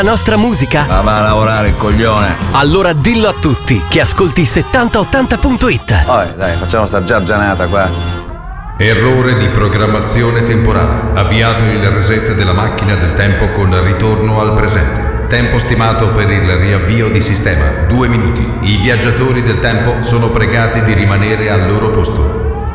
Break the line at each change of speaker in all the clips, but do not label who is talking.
La nostra musica?
Ma va a lavorare il coglione.
Allora dillo a tutti che ascolti 7080.it.
Dai, facciamo sta giargianata qua.
Errore di programmazione temporale. Avviato il reset della macchina del tempo con ritorno al presente. Tempo stimato per il riavvio di sistema 2 minuti. I viaggiatori del tempo sono pregati di rimanere al loro posto.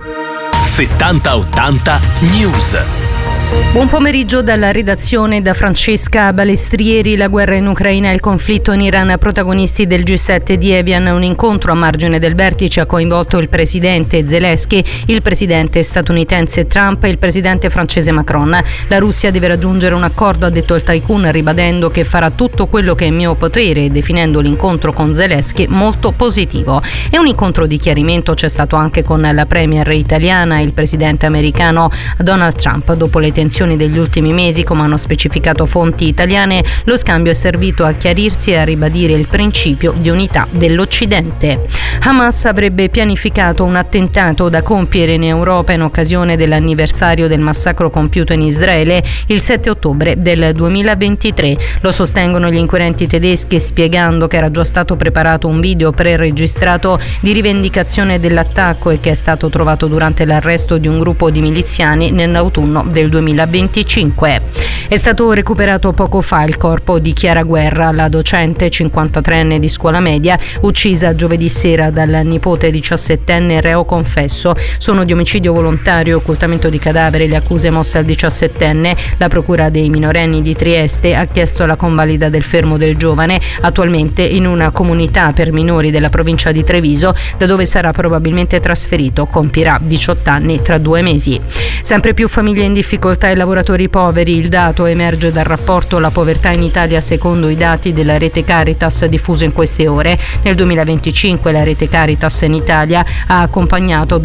7080 News.
Buon pomeriggio dalla redazione, da Francesca Balestrieri. La guerra in Ucraina e il conflitto in Iran, protagonisti del G7 di Evian. Un incontro a margine del vertice ha coinvolto il presidente Zelensky, il presidente statunitense Trump e il presidente francese Macron. La Russia deve raggiungere un accordo, ha detto il tycoon, ribadendo che farà tutto quello che è in mio potere e definendo l'incontro con Zelensky molto positivo. E un incontro di chiarimento c'è stato anche con la premier italiana e il presidente americano Donald Trump. Dopo le tensioni degli ultimi mesi, come hanno specificato fonti italiane, lo scambio è servito a chiarirsi e a ribadire il principio di unità dell'Occidente. Hamas avrebbe pianificato un attentato da compiere in Europa in occasione dell'anniversario del massacro compiuto in Israele il 7 ottobre del 2023. Lo sostengono gli inquirenti tedeschi, spiegando che era già stato preparato un video preregistrato di rivendicazione dell'attacco e che è stato trovato durante l'arresto di un gruppo di miliziani nell'autunno del 2025. È stato recuperato poco fa il corpo di Chiara Guerra, la docente 53enne di scuola media, uccisa giovedì sera dal nipote 17enne reo confesso. Sono di omicidio volontario e occultamento di cadavere le accuse mosse al 17enne. La procura dei minorenni di Trieste ha chiesto la convalida del fermo del giovane, attualmente in una comunità per minori della provincia di Treviso, da dove sarà probabilmente trasferito. Compirà 18 anni tra 2 mesi. Sempre più famiglie in difficoltà e lavoratori poveri. Il dato emerge dal rapporto La povertà in Italia secondo i dati della rete Caritas diffuso in queste ore. Nel 2025 la rete Caritas in Italia ha accompagnato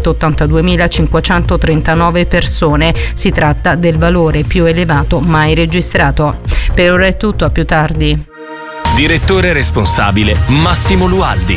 282.539 persone. Si tratta del valore più elevato mai registrato. Per ora è tutto, a più tardi.
Direttore responsabile Massimo Lualdi.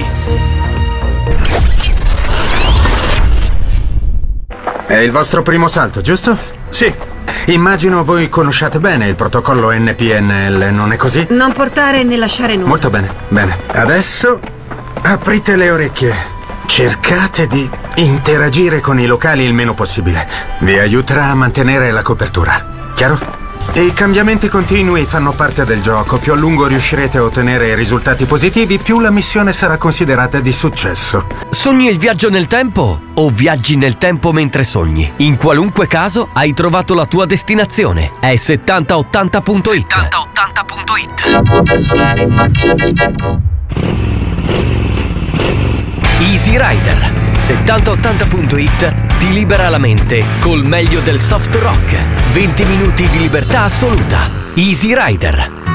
È il vostro primo salto, giusto?
Sì.
Immagino voi conosciate bene il protocollo NPNL, non è così?
Non portare né lasciare nulla.
Molto bene, bene. Adesso aprite le orecchie. Cercate di interagire con i locali il meno possibile. Vi aiuterà a mantenere la copertura. Chiaro? I cambiamenti continui fanno parte del gioco. Più a lungo riuscirete a ottenere risultati positivi, più la missione sarà considerata di successo.
Sogni il viaggio nel tempo o viaggi nel tempo mentre sogni? In qualunque caso hai trovato la tua destinazione. È 7080.it. 7080.it. Easy Rider. 7080.it ti libera la mente col meglio del soft rock. 20 minuti di libertà assoluta. Easy Rider.